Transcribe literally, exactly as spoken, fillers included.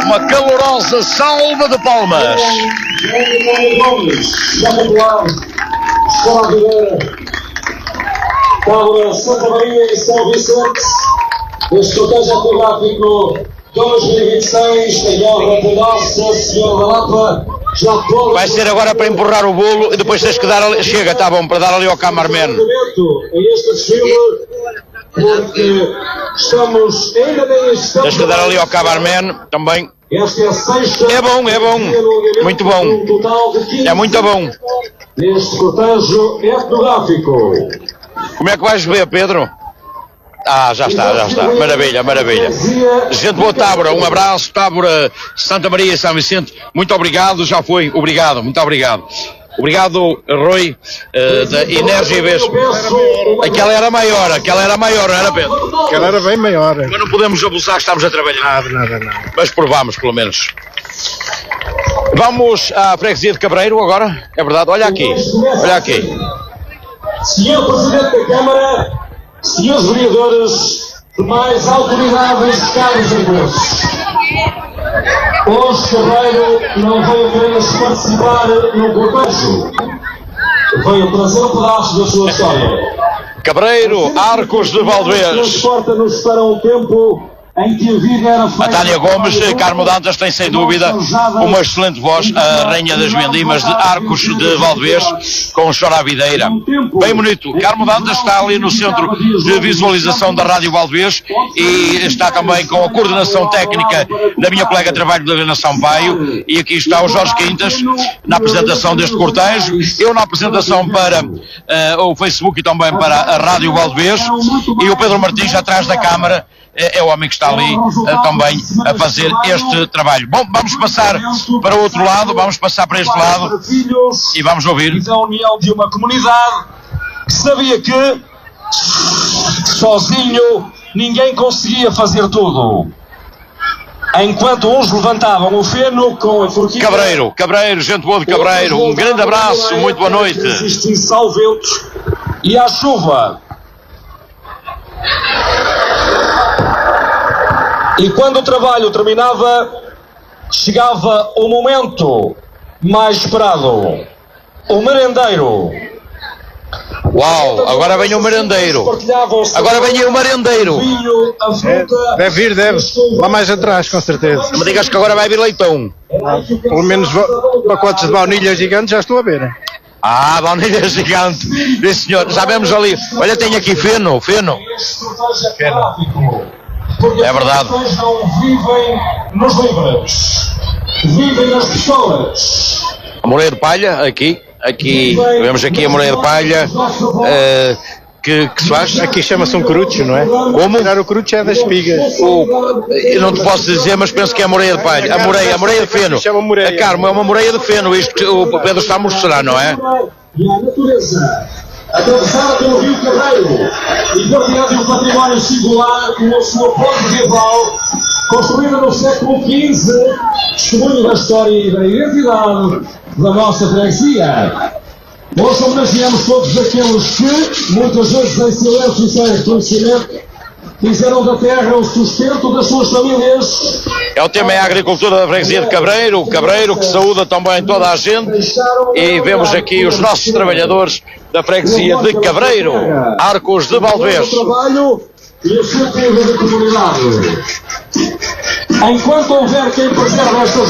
uma calorosa salva de palmas. Câmara Santa Maria e São Vicente, este cortejo autográfico dois mil e vinte e seis, em honra de Nossa Senhora da Lapa. Vai ser agora para empurrar o bolo e depois tens que dar ali. Chega, tá bom, para dar ali ao cameraman. Em este desfile, porque estamos ainda nem estamos. Tens que dar ali ao cameraman também. Esta é a sexta. É bom, é bom. Muito bom. É muito bom. Neste cortejo etnográfico. Como é que vais ver, Pedro? Ah, já está, já está. Maravilha, maravilha. Gente boa, Tábora, um abraço, Tábora, Santa Maria e São Vicente. Muito obrigado, já foi. Obrigado, muito obrigado. Obrigado, Rui, uh, da Energia Vez. Aquela era maior, aquela era maior, não era, Pedro? Aquela era bem maior. Mas não podemos abusar que estamos a trabalhar. Nada, nada, nada. Mas provamos, pelo menos. Vamos à freguesia de Cabreiro agora, é verdade? Olha aqui, olha aqui. Senhor Presidente da Câmara, senhores vereadores, demais autoridades, caros amigos. Hoje Cabreiro não veio apenas participar no cortejo, veio trazer um pedaço da sua história. Cabreiro, Arcos de Valdevez. Transporta-nos para um tempo em que a vida era feita. A Tânia Gomes, Carmo Dantas tem sem dúvida uma excelente voz, a Rainha das Vendimas de Arcos de Valdevez, com Chora a Videira. Bem bonito. Carmo Dantas está ali no centro de visualização da Rádio Valdevez e está também com a coordenação técnica da minha colega de trabalho da Helena Sampaio, e aqui está o Jorge Quintas na apresentação deste cortejo, eu na apresentação para uh, o Facebook e também para a Rádio Valdevez, e o Pedro Martins atrás da câmara é o homem que está ali uh, também a fazer este trabalho. Bom, vamos passar para o outro lado, vamos passar para este lado e vamos ouvir. A união de uma comunidade que sabia que sozinho ninguém conseguia fazer tudo. Enquanto uns levantavam o feno com a forquilha. Cabreiro, Cabreiro, gente boa de Cabreiro, um grande abraço, muito boa noite. Existe ao vento e à chuva. E quando o trabalho terminava, chegava o momento mais esperado, o merendeiro. Uau, agora vem o merendeiro. Agora vem o merendeiro. É, deve vir, deve. Lá mais atrás, com certeza. Não me digas que agora vai vir leitão. Ah, pelo menos pacotes de baunilha gigantes já estou a ver. Ah, baunilha gigante. Sim, senhor, já vemos ali. Olha, tem aqui feno, feno. Feno. É verdade. As pessoas não vivem nos livros, vivem nas pessoas. A Moreira de Palha, aqui, aqui, vemos aqui a Moreira de Palha, uh, que, que se faz? Aqui chama-se um corucho, não é? Como? Tirar o corucho é das espigas. O, eu não te posso dizer, mas penso que é a Moreira de Palha. A Moreia, a Moreia de Feno. A Carmo é uma Moreia de Feno, isto que o Pedro está a mostrar, não é? E a natureza, atravessada pelo rio Cabreiro e partilhada de um património singular com a sua ponte medieval, construída no século quinze, testemunho da história e da identidade da nossa freguesia. Hoje homenageamos todos aqueles que, muitas vezes em silêncio e sem reconhecimento, fizeram da terra o sustento das suas famílias. É o tema, é a agricultura da freguesia de Cabreiro, o Cabreiro que saúda também toda a gente, e vemos aqui os nossos trabalhadores da freguesia de Cabreiro, Arcos de Valdevez. E o sentido da comunidade. Enquanto houver quem preserve estas